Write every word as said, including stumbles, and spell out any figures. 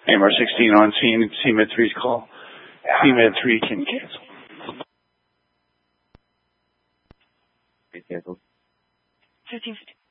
A M R sixteen on scene. C Med three's call. C Med three can cancel. Canceled. fifteen fifty.